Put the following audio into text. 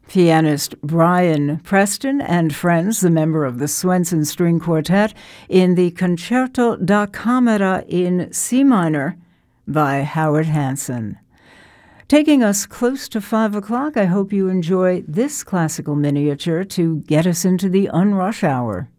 Pianist Brian Preston and Friends, the member of the Swenson String Quartet, in the Concerto da Camera in C minor by Howard Hanson. Taking us close to 5 o'clock, I hope you enjoy this classical miniature to get us into the unrush hour.